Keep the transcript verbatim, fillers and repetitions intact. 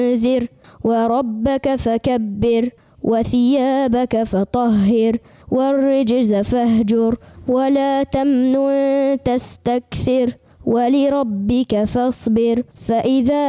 فأنذر وربك فكبر وثيابك فطهر والرجز فاهجر ولا تمنن تستكثر ولربك فاصبر فإذا